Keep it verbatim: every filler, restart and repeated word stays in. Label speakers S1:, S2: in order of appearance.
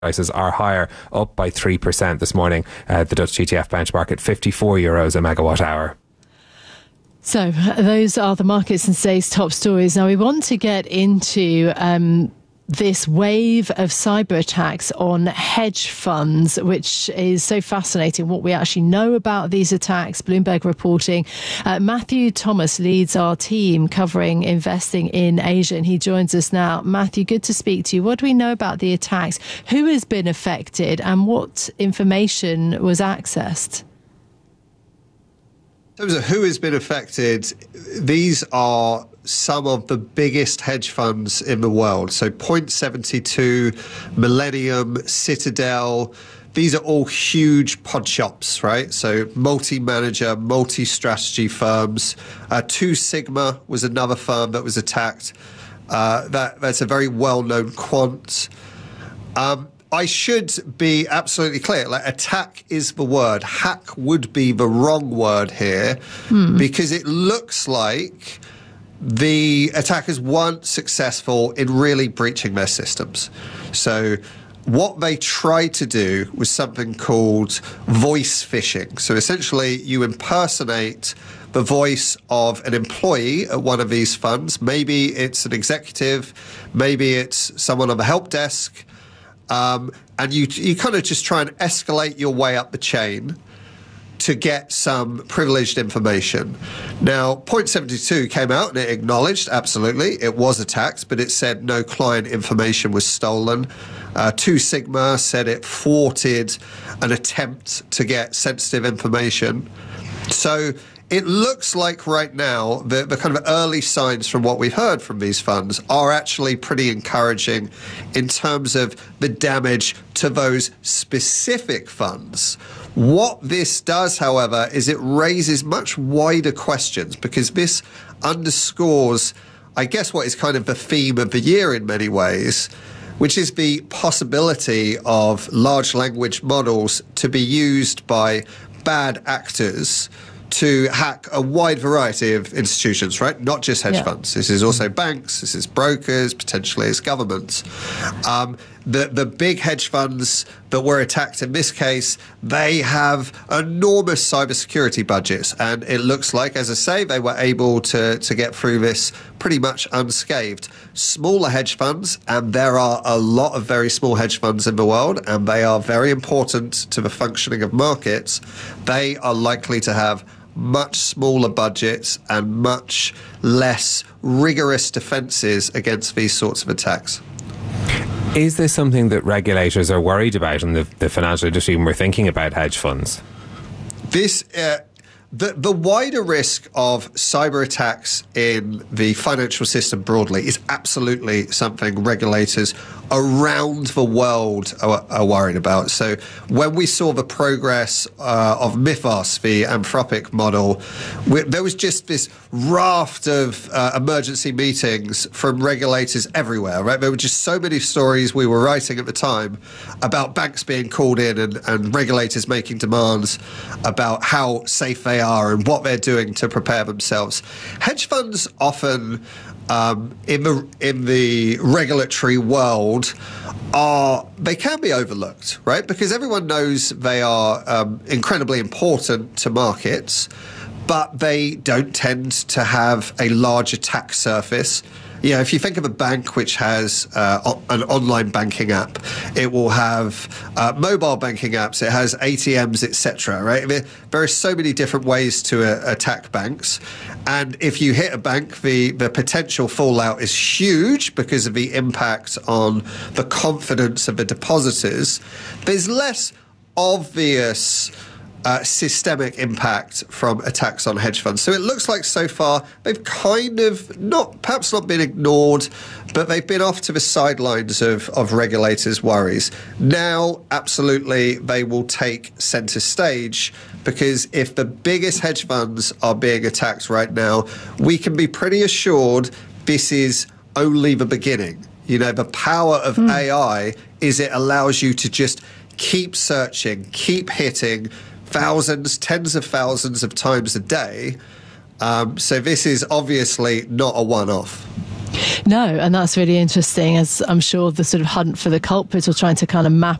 S1: prices are higher, up by three percent this morning. Uh, the Dutch T T F benchmark at fifty-four euros a megawatt hour.
S2: So those are the markets and today's top stories. Now we want to get into um, this wave of cyber attacks on hedge funds, which is so fascinating, what we actually know about these attacks. Bloomberg reporting. Uh, Matthew Thomas leads our team covering investing in Asia, and he joins us now. Matthew, good to speak to you. What do we know about the attacks? Who has been affected and what information was accessed?
S3: In terms of who has been affected, these are some of the biggest hedge funds in the world. So Point seventy-two, Millennium, Citadel, these are all huge pod shops, right? So multi-manager, multi-strategy firms. Uh, Two Sigma was another firm that was attacked. Uh, that That's a very well-known quant. Um, I should be absolutely clear. Like, attack is the word. Hack would be the wrong word here, hmm. because it looks like the attackers weren't successful in really breaching their systems. So what they tried to do was something called voice phishing. So essentially, you impersonate the voice of an employee at one of these funds. Maybe it's an executive, maybe it's someone on the help desk. Um, and you you kind of just try and escalate your way up the chain to get some privileged information. Now, Point seventy-two came out and it acknowledged, absolutely, it was attacked, but it said no client information was stolen. Uh, Two Sigma said it thwarted an attempt to get sensitive information. So it looks like right now the, the kind of early signs from what we've heard from these funds are actually pretty encouraging in terms of the damage to those specific funds. What this does, however, is it raises much wider questions, because this underscores, I guess, what is kind of the theme of the year in many ways, which is the possibility of large language models to be used by bad actors to hack a wide variety of institutions, right? Not just hedge yeah. funds. This is also banks, this is brokers, potentially it's governments. Um, the, the big hedge funds that were attacked in this case, they have enormous cybersecurity budgets. And it looks like, as I say, they were able to, to get through this pretty much unscathed. Smaller hedge funds, and there are a lot of very small hedge funds in the world, and they are very important to the functioning of markets, they are likely to have much smaller budgets and much less rigorous defences against these sorts of attacks.
S1: Is this something that regulators are worried about in the, the financial industry when we're thinking about hedge funds?
S3: This, uh, the, the wider risk of cyber attacks in the financial system broadly is absolutely something regulators around the world are, are worried about. So when we saw the progress uh, of Mythos, the Anthropic model, we, there was just this raft of uh, emergency meetings from regulators everywhere, right? There were just so many stories we were writing at the time about banks being called in and, and regulators making demands about how safe they are and what they're doing to prepare themselves. Hedge funds often Um, in the in the regulatory world, are they can be overlooked, right? Because everyone knows they are um, incredibly important to markets, but they don't tend to have a large attack surface. You know, if you think of a bank which has uh, an online banking app, it will have uh, mobile banking apps, it has A T Ms, et cetera, right? I mean, there are so many different ways to uh, attack banks. And if you hit a bank, the, the potential fallout is huge because of the impact on the confidence of the depositors. There's less obvious Uh, systemic impact from attacks on hedge funds. So it looks like so far they've kind of not, perhaps not been ignored, but they've been off to the sidelines of, of regulators' worries. Now, absolutely, they will take centre stage, because if the biggest hedge funds are being attacked right now, we can be pretty assured this is only the beginning. You know, the power of mm. A I is it allows you to just keep searching, keep hitting thousands, tens of thousands of times a day. Um, so this is obviously not a one-off.
S2: No, and that's really interesting, as I'm sure the sort of hunt for the culprit or trying to kind of map